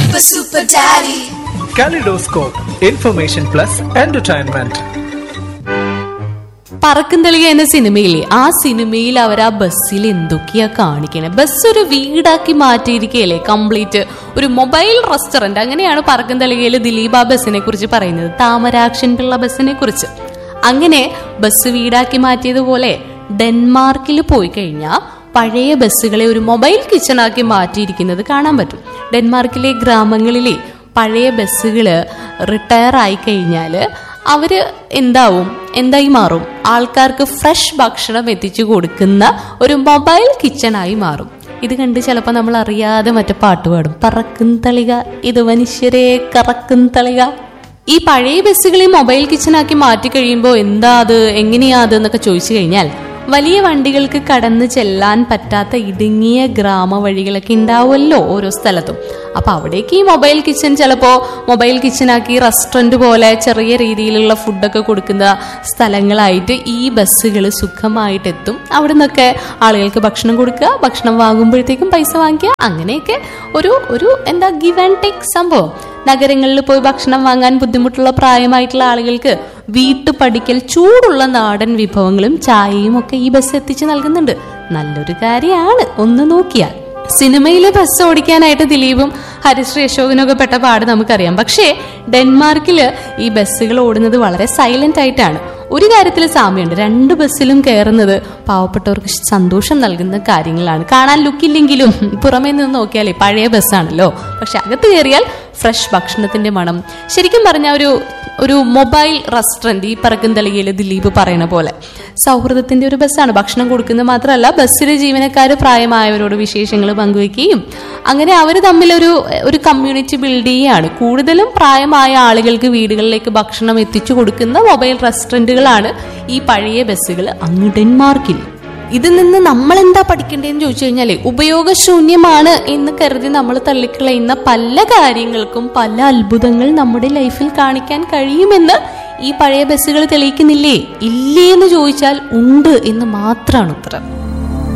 super daddy. Kaleidoscope, information plus entertainment. പറക്കുംതളിക എന്ന സിനിമയിലെ ആ സിനിമയിൽ അവർ ആ ബസ്സിൽ എന്തൊക്കെയാ കാണിക്കണേ. ബസ് ഒരു വീടാക്കി മാറ്റിയിരിക്കുകയല്ലേ, കംപ്ലീറ്റ് ഒരു മൊബൈൽ റെസ്റ്റോറന്റ്. അങ്ങനെയാണ് പറക്കുംതളികയിൽ ദിലീപ് ആ ബസ്സിനെ കുറിച്ച് പറയുന്നത്, താമരാക്ഷൻ പിള്ള ബസ്സിനെ കുറിച്ച്. അങ്ങനെ ബസ് വീടാക്കി മാറ്റിയതുപോലെ ഡെൻമാർക്കിൽ പോയി കഴിഞ്ഞാൽ പഴയ ബസ്സുകളെ ഒരു മൊബൈൽ കിച്ചണാക്കി മാറ്റിയിരിക്കുന്നത് കാണാൻ പറ്റും. ഡെൻമാർക്കിലെ ഗ്രാമങ്ങളിലെ പഴയ ബസ്സുകൾ റിട്ടയർ ആയി കഴിഞ്ഞാൽ അവര് എന്തായി മാറും? ആൾക്കാർക്ക് ഫ്രഷ് ഭക്ഷണം എത്തിച്ചു കൊടുക്കുന്ന ഒരു മൊബൈൽ കിച്ചണായി മാറും. ഇത് കണ്ട് ചിലപ്പോൾ നമ്മൾ അറിയാതെ മറ്റേ പാട്ട് പാടും, പറക്കും തളിക ഇത് മനുഷ്യരെ കറക്കും തളിക. ഈ പഴയ ബസ്സുകളെ മൊബൈൽ കിച്ചണാക്കി മാറ്റി കഴിയുമ്പോൾ എന്താ അത്, എങ്ങനെയാ അത് എന്നൊക്കെ ചോദിച്ചു കഴിഞ്ഞാൽ, വലിയ വണ്ടികൾക്ക് കടന്നു ചെല്ലാൻ പറ്റാത്ത ഇടുങ്ങിയ ഗ്രാമവഴികളൊക്കെ ഉണ്ടാവുമല്ലോ ഓരോ സ്ഥലത്തും. അപ്പൊ അവിടേക്ക് ഈ മൊബൈൽ കിച്ചൺ ചിലപ്പോ മൊബൈൽ കിച്ചണാക്കി റെസ്റ്റോറന്റ് പോലെ ചെറിയ രീതിയിലുള്ള ഫുഡൊക്കെ കൊടുക്കുന്ന സ്ഥലങ്ങളായിട്ട് ഈ ബസ്സുകൾ സുഖമായിട്ട് എത്തും. അവിടെ നിന്നൊക്കെ ആളുകൾക്ക് ഭക്ഷണം കൊടുക്കുക, ഭക്ഷണം വാങ്ങുമ്പോഴത്തേക്കും പൈസ വാങ്ങിക്കുക, അങ്ങനെയൊക്കെ ഒരു എന്താ ഗിവ് ആൻഡ് ടേക്ക് സംഭവം. നഗരങ്ങളിൽ പോയി ഭക്ഷണം വാങ്ങാൻ ബുദ്ധിമുട്ടുള്ള പ്രായമായിട്ടുള്ള ആളുകൾക്ക് വീട്ടുപടിക്കൽ ചൂടുള്ള നാടൻ വിഭവങ്ങളും ചായയും ഒക്കെ ഈ ബസ് എത്തിച്ചു നൽകുന്നുണ്ട്. നല്ലൊരു കാര്യമാണ് ഒന്ന് നോക്കിയാൽ. സിനിമയിലെ ബസ് ഓടിക്കാനായിട്ട് ദിലീപും ഹരിശ്രീ അശോകനൊക്കെ പെട്ട പാട് നമുക്കറിയാം. പക്ഷേ ഡെൻമാർക്കില് ഈ ബസ്സുകൾ ഓടുന്നത് വളരെ സൈലന്റ് ആയിട്ടാണ്. ഒരു കാര്യത്തിൽ സാമ്യമുണ്ട്, രണ്ട് ബസ്സിലും കയറുന്നത് പാവപ്പെട്ടവർക്ക് സന്തോഷം നൽകുന്ന കാര്യങ്ങളാണ്. കാണാൻ ലുക്കില്ലെങ്കിലും പുറമേ നിന്ന് നോക്കിയാലേ പഴയ ബസ്സാണല്ലോ, പക്ഷെ അകത്ത് കയറിയാൽ ഫ്രഷ് ഭക്ഷണത്തിന്റെ മണം. ശരിക്കും പറഞ്ഞ ഒരു മൊബൈൽ റെസ്റ്റോറന്റ്, ഈ പറക്കുംതളികയിൽ ദിലീപ് പറയുന്ന പോലെ സൗഹൃദത്തിന്റെ ഒരു ബസ്സാണ്. ഭക്ഷണം കൊടുക്കുന്നത് മാത്രമല്ല, ബസ്സിലെ ജീവനക്കാർ പ്രായമായവരോട് വിശേഷങ്ങൾ പങ്കുവെക്കുകയും അങ്ങനെ അവർ തമ്മിൽ ഒരു കമ്മ്യൂണിറ്റി ബിൽഡ് ചെയ്യുകയാണ്. കൂടുതലും പ്രായമായ ആളുകൾക്ക് വീടുകളിലേക്ക് ഭക്ഷണം എത്തിച്ചു കൊടുക്കുന്ന മൊബൈൽ റെസ്റ്റോറന്റുകളാണ് ഈ പഴയ ബസ്സുകൾ അങ്ങ് ഡെൻമാർക്കിൽ. ഇതിൽ നിന്ന് നമ്മൾ എന്താ പഠിക്കേണ്ടതെന്ന് ചോദിച്ചു കഴിഞ്ഞാല്, ഉപയോഗശൂന്യമാണ് എന്ന് കരുതി നമ്മൾ തള്ളിക്കളയുന്ന പല കാര്യങ്ങൾക്കും പല അത്ഭുതങ്ങൾ നമ്മുടെ ലൈഫിൽ കാണിക്കാൻ കഴിയുമെന്ന് ഈ പഴയ ബസ്സുകൾ തെളിയിക്കുന്നില്ലേ? ഇല്ലേ എന്ന് ചോദിച്ചാൽ ഉണ്ട് എന്ന് മാത്രമാണ് ഉത്തരം.